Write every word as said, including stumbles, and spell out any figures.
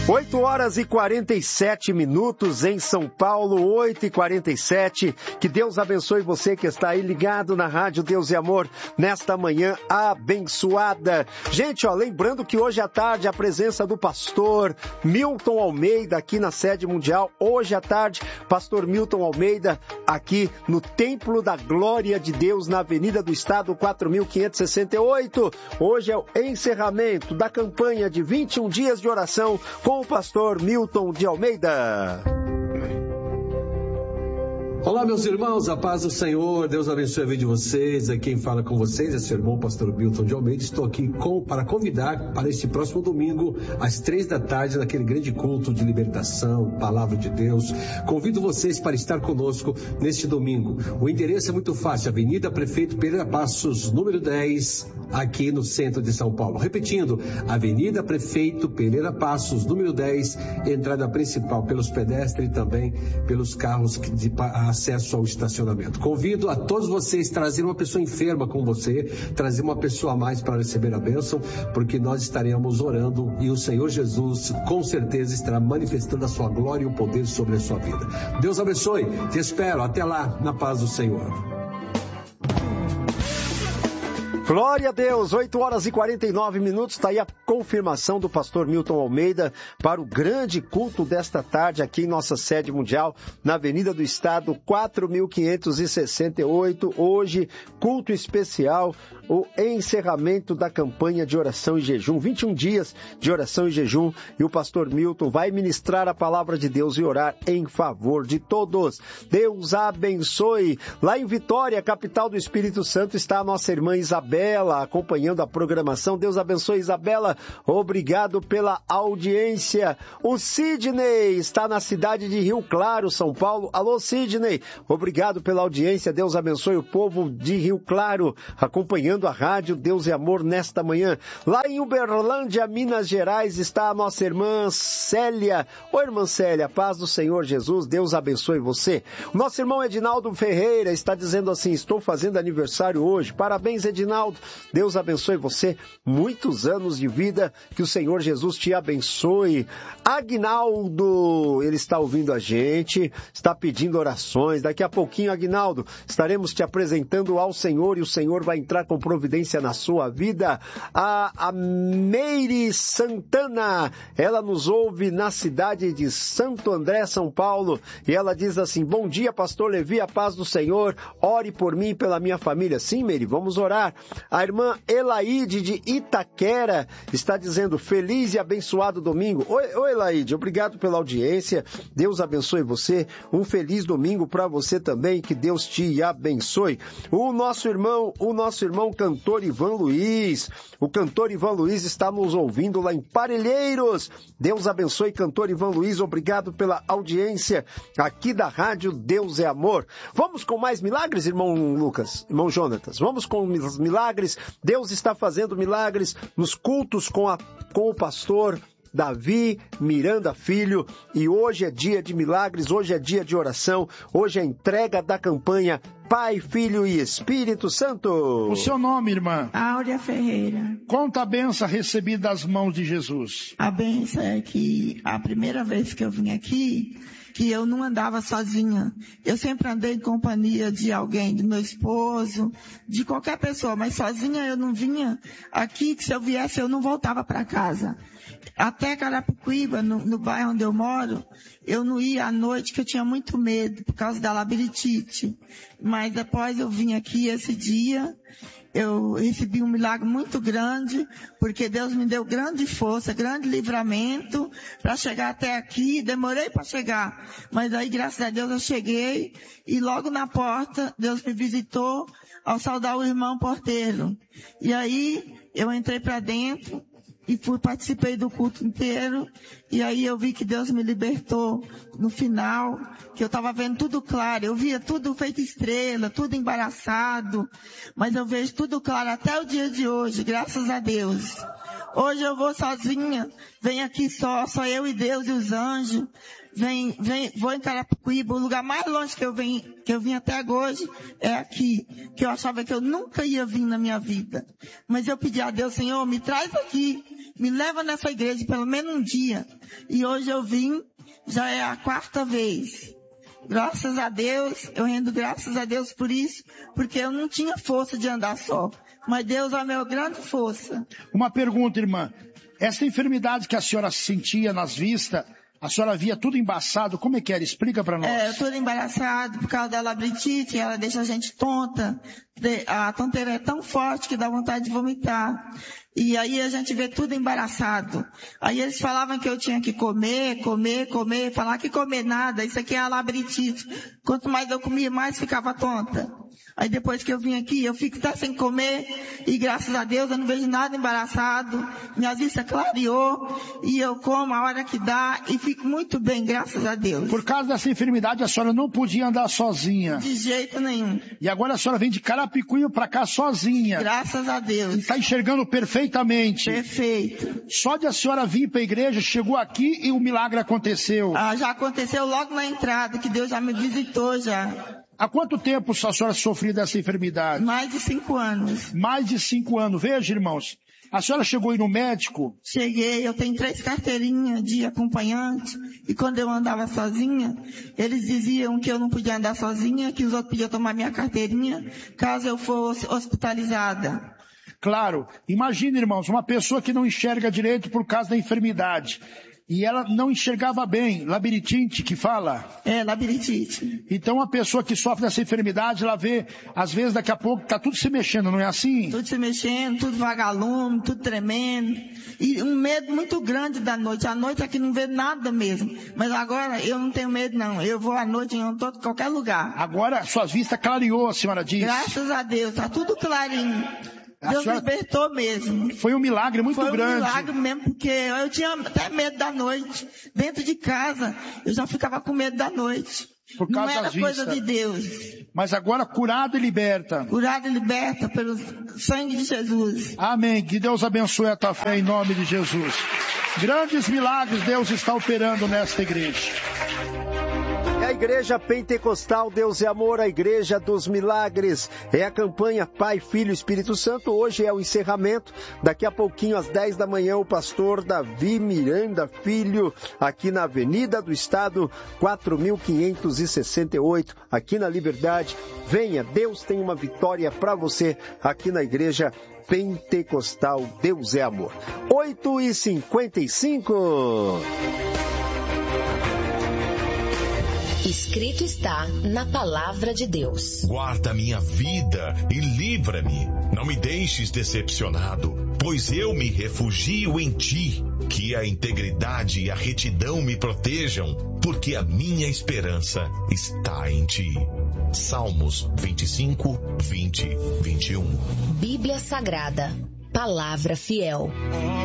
oito horas e quarenta e sete minutos em São Paulo, oito e quarenta e sete. Que Deus abençoe você que está aí ligado na Rádio Deus e Amor nesta manhã abençoada. Gente, ó, lembrando que hoje à tarde a presença do pastor Milton Almeida aqui na sede mundial. Hoje à tarde, pastor Milton Almeida aqui no Templo da Glória de Deus na Avenida do Estado quatro mil quinhentos e sessenta e oito. Hoje é o encerramento da campanha de vinte e um dias de oração com o pastor Milton de Almeida. Olá, meus irmãos, a paz do Senhor, Deus abençoe a vida de vocês. Aqui quem fala com vocês é seu irmão, pastor Milton de Almeida. Estou aqui com, para convidar para este próximo domingo, às três da tarde, naquele grande culto de libertação, palavra de Deus. Convido vocês para estar conosco neste domingo. O endereço é muito fácil, Avenida Prefeito Pereira Passos, número dez, aqui no centro de São Paulo. Repetindo, Avenida Prefeito Pereira Passos, número dez, entrada principal pelos pedestres e também pelos carros que de acesso ao estacionamento. Convido a todos vocês a trazer uma pessoa enferma com você, trazer uma pessoa a mais para receber a bênção, porque nós estaremos orando e o Senhor Jesus com certeza estará manifestando a sua glória e o poder sobre a sua vida. Deus abençoe, te espero, até lá, na paz do Senhor. Glória a Deus, oito horas e quarenta e nove minutos, está aí a confirmação do pastor Milton Almeida para o grande culto desta tarde aqui em nossa sede mundial, na Avenida do Estado, quatro mil quinhentos e sessenta e oito, hoje, culto especial, o encerramento da campanha de oração e jejum, vinte e um dias de oração e jejum, e o pastor Milton vai ministrar a palavra de Deus e orar em favor de todos. Deus abençoe. Lá em Vitória, capital do Espírito Santo, está a nossa irmã Isabel, acompanhando a programação. Deus abençoe, Isabela. Obrigado pela audiência. O Sidney está na cidade de Rio Claro, São Paulo. Alô, Sidney. Obrigado pela audiência. Deus abençoe o povo de Rio Claro, acompanhando a rádio Deus e Amor nesta manhã. Lá em Uberlândia, Minas Gerais, está a nossa irmã Célia. Oi, irmã Célia. Paz do Senhor Jesus. Deus abençoe você. O nosso irmão Edinaldo Ferreira está dizendo assim: estou fazendo aniversário hoje. Parabéns, Edinaldo. Deus abençoe você, muitos anos de vida, que o Senhor Jesus te abençoe. Aguinaldo, ele está ouvindo a gente, está pedindo orações. Daqui a pouquinho, Aguinaldo, estaremos te apresentando ao Senhor e o Senhor vai entrar com providência na sua vida. A, a Meire Santana, ela nos ouve na cidade de Santo André, São Paulo, e ela diz assim: bom dia, pastor Levi, a paz do Senhor, ore por mim e pela minha família. Sim, Meire, vamos orar. A irmã Elaide de Itaquera está dizendo: feliz e abençoado domingo. Oi, oi Elaide, obrigado pela audiência. Deus abençoe você. Um feliz domingo para você também. Que Deus te abençoe. O nosso irmão, o nosso irmão cantor Ivan Luiz. O cantor Ivan Luiz está nos ouvindo lá em Parelheiros. Deus abençoe, cantor Ivan Luiz. Obrigado pela audiência aqui da rádio Deus é Amor. Vamos com mais milagres, irmão Lucas, irmão Jonatas. Vamos com milagres. Deus está fazendo milagres nos cultos com, a, com o pastor Davi Miranda Filho, e hoje é dia de milagres, hoje é dia de oração, hoje é a entrega da campanha Pai, Filho e Espírito Santo. O seu nome, irmã? Áurea Ferreira. Conta a benção recebida das mãos de Jesus. A benção é que a primeira vez que eu vim aqui, que eu não andava sozinha. Eu sempre andei em companhia de alguém, do meu esposo, de qualquer pessoa, mas sozinha eu não vinha aqui, que se eu viesse eu não voltava para casa. Até Carapicuíba, no, no bairro onde eu moro, eu não ia à noite, que eu tinha muito medo por causa da labirintite. Mas depois eu vim aqui esse dia, eu recebi um milagre muito grande, porque Deus me deu grande força, grande livramento para chegar até aqui. Demorei para chegar, mas aí graças a Deus eu cheguei, e logo na porta Deus me visitou ao saudar o irmão porteiro. E aí eu entrei para dentro e fui, participei do culto inteiro, e aí eu vi que Deus me libertou no final, que eu estava vendo tudo claro, eu via tudo feito estrela, tudo embaraçado, mas eu vejo tudo claro até o dia de hoje, graças a Deus. Hoje eu vou sozinha, venho aqui só, só eu e Deus e os anjos. Vem, vem, vou em Carapicuíba, o lugar mais longe que eu vim, que eu vim até hoje é aqui, que eu achava que eu nunca ia vir na minha vida. Mas eu pedi a Deus, Senhor, me traz aqui, me leva nessa igreja pelo menos um dia. E hoje eu vim, já é a quarta vez. Graças a Deus, eu rendo graças a Deus por isso, porque eu não tinha força de andar só. Mas Deus é a minha grande força. Uma pergunta, irmã. Essa enfermidade que a senhora sentia nas vistas, a senhora via tudo embaçado, como é que era? Explica para nós. É, tudo embaraçado por causa da labirintite, ela deixa a gente tonta. A tonteira é tão forte que dá vontade de vomitar. E aí a gente vê tudo embaraçado. Aí eles falavam que eu tinha que comer, comer, comer, falar que comer nada, isso aqui é a labirintite. Quanto mais eu comia, mais ficava tonta. Aí depois que eu vim aqui, eu fico até sem comer, e graças a Deus eu não vejo nada embaraçado, minha vista clareou, e eu como a hora que dá, e fico muito bem, graças a Deus. Por causa dessa enfermidade, a senhora não podia andar sozinha. De jeito nenhum. E agora a senhora vem de Carapicuíba para cá sozinha. Graças a Deus. Está enxergando perfeitamente. Perfeito. Só de a senhora vir para a igreja, chegou aqui e o milagre aconteceu. Ah, já aconteceu logo na entrada, que Deus já me visitou já. Há quanto tempo a senhora sofreu dessa enfermidade? Mais de cinco anos. Mais de cinco anos. Veja, irmãos, a senhora chegou aí no médico? Cheguei, eu tenho três carteirinhas de acompanhante, e quando eu andava sozinha, eles diziam que eu não podia andar sozinha, que os outros podiam tomar minha carteirinha, caso eu fosse hospitalizada. Claro. Imagina, irmãos, uma pessoa que não enxerga direito por causa da enfermidade. E ela não enxergava bem, labirintite que fala. É, labirintite. Então a pessoa que sofre dessa enfermidade, ela vê, às vezes daqui a pouco tá tudo se mexendo, não é assim? Tudo se mexendo, tudo vagalume, tudo tremendo. E um medo muito grande da noite. À noite aqui não vê nada mesmo. Mas agora eu não tenho medo não. Eu vou à noite em todo, qualquer lugar. Agora suas vistas clareou, a senhora diz. Graças a Deus, tá tudo clarinho. Deus senhora... libertou mesmo. Foi um milagre muito Foi um grande. Foi um milagre mesmo, porque eu tinha até medo da noite. Dentro de casa, eu já ficava com medo da noite. Por causa Não era das coisa vistas. de Deus. Mas agora curado e liberta. Curado e liberta pelo sangue de Jesus. Amém. Que Deus abençoe a tua fé em nome de Jesus. Grandes milagres Deus está operando nesta igreja. É a Igreja Pentecostal Deus é Amor, a Igreja dos Milagres. É a campanha Pai, Filho e Espírito Santo. Hoje é o encerramento. Daqui a pouquinho, às dez da manhã, o pastor Davi Miranda Filho, aqui na Avenida do Estado, quatro mil quinhentos e sessenta e oito, aqui na Liberdade. Venha, Deus tem uma vitória para você aqui na Igreja Pentecostal Deus é Amor. oito e cinquenta e cinco. Escrito está na palavra de Deus. Guarda minha vida e livra-me. Não me deixes decepcionado, pois eu me refugio em ti. Que a integridade e a retidão me protejam, porque a minha esperança está em ti. Salmos vinte e cinco, vinte, vinte e um. Bíblia Sagrada, palavra fiel.